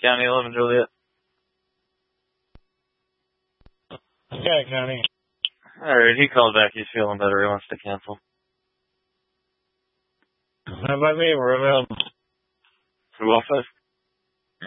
County 11, Juliet. Okay, County. Alright, he called back. He's feeling better. He wants to cancel. How about me? We're available. Who office?